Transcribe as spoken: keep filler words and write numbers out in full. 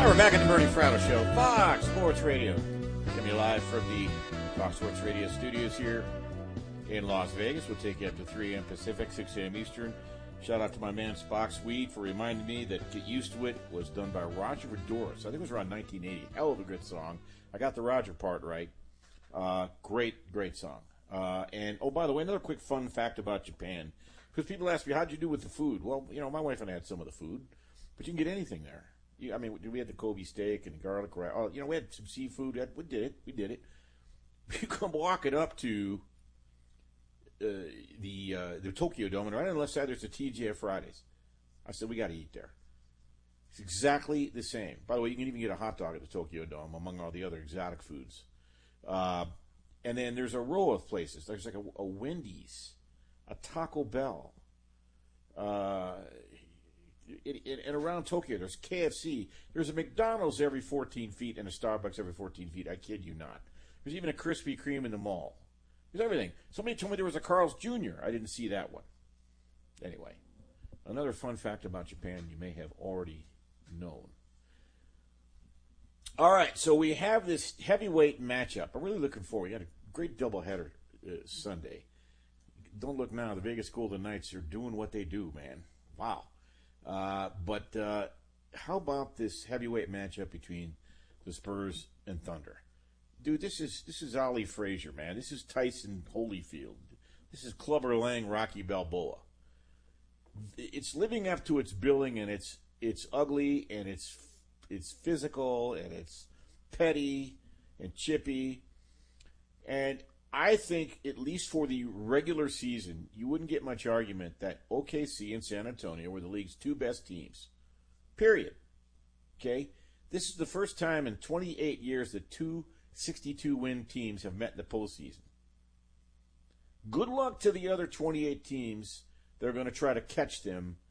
we're back at the Bernie Fratto Show, Fox Sports Radio. Coming live from the Fox Sports Radio studios here in Las Vegas. We'll take you up to three a.m. Pacific, six a.m. Eastern. Shout out to my man Spock Sweet for reminding me that Get Used to It was done by Roger Voudouris. I think it was around nineteen eighty. Hell of a good song. I got the Roger part right. Uh, great, great song. Uh, and, oh, by the way, another quick fun fact about Japan. Because people ask me, how'd you do with the food? Well, you know, my wife and I had some of the food. But you can get anything there. You, I mean, we had the Kobe steak and garlic rice. Oh, you know, we had some seafood. We, had, we did it. We did it. You come walking up to uh, the uh, the Tokyo Dome, and right on the left side there's the T G I Fridays. I said, we got to eat there. It's exactly the same. By the way, you can even get a hot dog at the Tokyo Dome, among all the other exotic foods. Uh, and then there's a row of places. There's like a, a Wendy's, a Taco Bell. Uh, it, it, and around Tokyo, there's K F C. There's a McDonald's every fourteen feet and a Starbucks every fourteen feet. I kid you not. There's even a Krispy Kreme in the mall. There's everything. Somebody told me there was a Carl's Junior I didn't see that one. Anyway, another fun fact about Japan you may have already known. All right, so we have this heavyweight matchup. I'm really looking forward. We had a great doubleheader uh, Sunday. Don't look now. The Vegas Golden Knights are doing what they do, man. Wow. Uh, but uh, how about this heavyweight matchup between the Spurs and Thunder? Dude, this is this is Ali Frazier, man. This is Tyson Holyfield. This is Clubber Lang, Rocky Balboa. It's living up to its billing, and it's it's ugly, and it's it's physical, and it's petty and chippy. And I think, at least for the regular season, you wouldn't get much argument that O K C and San Antonio were the league's two best teams. Period. Okay? This is the first time in twenty-eight years that two sixty-two win teams have met in the postseason. Good luck to the other twenty-eight teams that are going to try to catch them